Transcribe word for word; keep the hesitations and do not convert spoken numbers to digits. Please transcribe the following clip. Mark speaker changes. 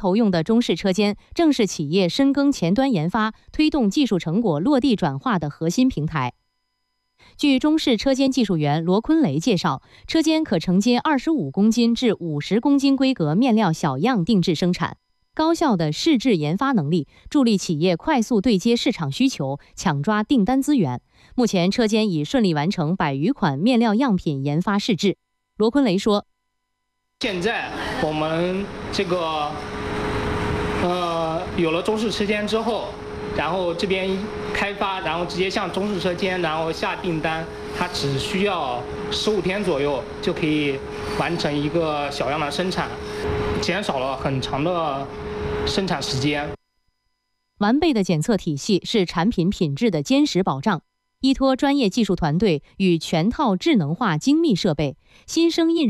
Speaker 1: 投用的中式车间正是企业深耕前端研发、推动技术成果落地转化的核心平台。据中式车间技术员罗坤雷介绍，车间可承接二十五公斤至五十公斤规格面料小样定制生产，高效的试制研发能力助力企业快速对接市场需求，抢抓订单资源。目前，车间已顺利完成百余款面料样品研发试制。罗坤雷说：“
Speaker 2: 现在我们这个呃有了中式车间之后，然后这边开发，然后直接向中式车间，然后下订单，它只需要十五天左右就可以完成一个小样的生产，减少了很长的生产时间。
Speaker 1: 完备的检测体系是产品品质的坚实保障。依托专业技术团队与全套智能化精密设备，新生印染